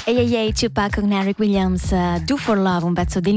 Ehi ehi ehi, Tupac con Eric Williams, Do for Love, un pezzo del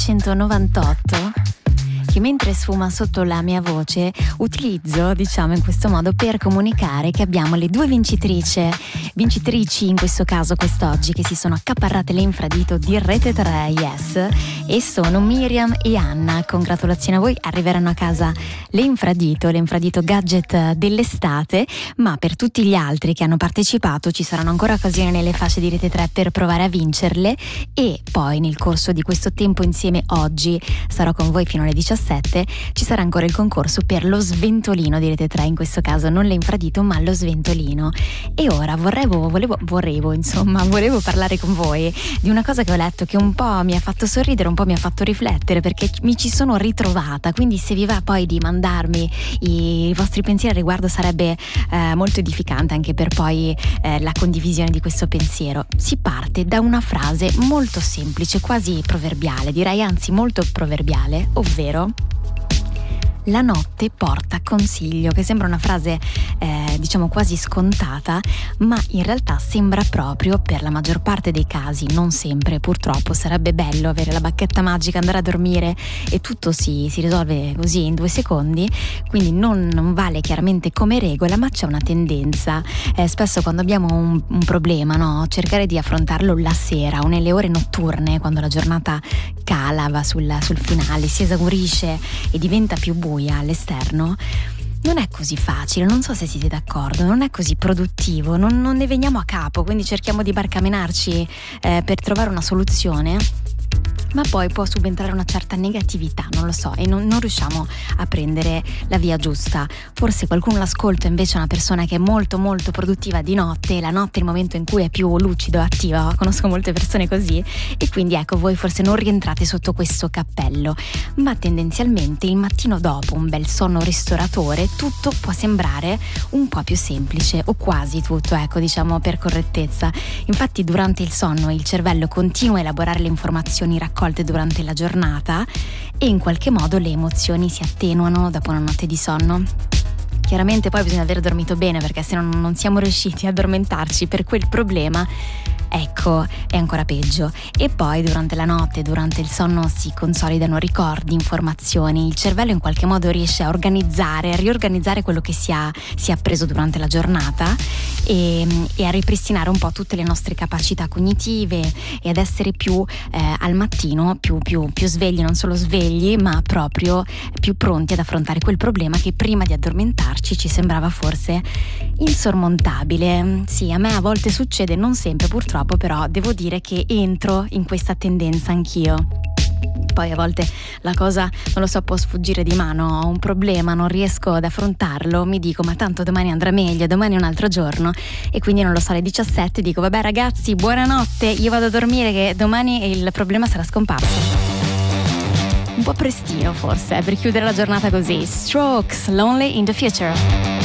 1998 che mentre sfuma sotto la mia voce utilizzo, diciamo in questo modo, per comunicare che abbiamo le due vincitrici in questo caso quest'oggi, che si sono accaparrate l'infradito di Rete 3, yes, e sono Miriam e Anna. Congratulazioni a voi, arriveranno a casa l'infradito gadget dell'estate, ma per tutti gli altri che hanno partecipato ci saranno ancora occasioni nelle fasce di Rete 3 per provare a vincerle, e poi nel corso di questo tempo insieme oggi sarò con voi fino alle 17. Ci sarà ancora il concorso per lo sventolino di Rete 3, in questo caso non l'infradito ma lo sventolino. E ora volevo parlare con voi di una cosa che ho letto che un po' mi ha fatto sorridere, un po' mi ha fatto riflettere, perché mi ci sono ritrovata, quindi se vi va poi di mandarmi i vostri pensieri al riguardo sarebbe molto edificante anche per poi la condivisione di questo pensiero. Si parte da una frase molto semplice, quasi proverbiale, direi anzi molto proverbiale, ovvero: la notte porta consiglio, che sembra una frase diciamo quasi scontata, ma in realtà sembra proprio, per la maggior parte dei casi, non sempre purtroppo, sarebbe bello avere la bacchetta magica, andare a dormire e tutto si risolve così in 2 secondi, quindi non vale chiaramente come regola, ma c'è una tendenza spesso quando abbiamo un problema, no? Cercare di affrontarlo la sera o nelle ore notturne, quando la giornata cala, va sul finale, si esaurisce e diventa più buia all'esterno. Non è così facile, non so se siete d'accordo, non è così produttivo, non ne veniamo a capo, quindi cerchiamo di barcamenarci per trovare una soluzione, ma poi può subentrare una certa negatività, non lo so, e non riusciamo a prendere la via giusta. Forse qualcuno l'ascolta invece è una persona che è molto molto produttiva di notte, e la notte è il momento in cui è più lucido, attiva, conosco molte persone così, e quindi ecco, voi forse non rientrate sotto questo cappello, ma tendenzialmente il mattino dopo un bel sonno ristoratore tutto può sembrare un po' più semplice, o quasi tutto, ecco, diciamo per correttezza. Infatti durante il sonno il cervello continua a elaborare le informazioni raccolte durante la giornata e in qualche modo le emozioni si attenuano dopo una notte di sonno. Chiaramente poi bisogna aver dormito bene, perché se non siamo riusciti a addormentarci per quel problema, ecco, è ancora peggio. E poi durante la notte, durante il sonno, si consolidano ricordi, informazioni, il cervello in qualche modo riesce a riorganizzare quello che si è appreso durante la giornata e a ripristinare un po' tutte le nostre capacità cognitive e ad essere più al mattino più svegli, non solo svegli, ma proprio più pronti ad affrontare quel problema che prima di addormentarci ci sembrava forse insormontabile. Sì, a me a volte succede, non sempre purtroppo, però devo dire che entro in questa tendenza anch'io. Poi a volte la cosa, non lo so, può sfuggire di mano, ho un problema, non riesco ad affrontarlo, mi dico ma tanto domani andrà meglio, domani è un altro giorno, e quindi non lo so, alle 17 dico vabbè ragazzi, buonanotte, io vado a dormire che domani il problema sarà scomparso. Un po' prestino forse per chiudere la giornata così. Strokes, Lonely in the Future.